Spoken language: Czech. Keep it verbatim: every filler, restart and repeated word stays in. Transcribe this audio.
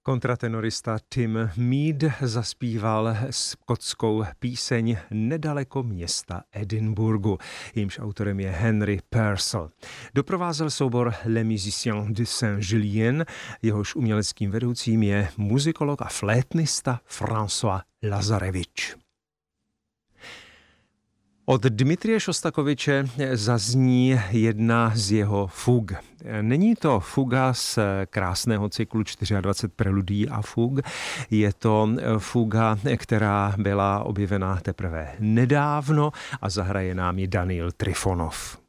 Kontratenorista Tim Mead zaspíval skotskou píseň Nedaleko města Edinburghu. Jejímž autorem je Henry Purcell. Doprovázel soubor Les Musiciens de Saint-Julien, jehož uměleckým vedoucím je muzikolog a flétnista François Lazarevič. Od Dmitrije Šostakoviče zazní jedna z jeho fug. Není to fuga z krásného cyklu dvacet čtyři preludií a fug. Je to fuga, která byla objevena teprve nedávno a zahraje nám ji Daniil Trifonov.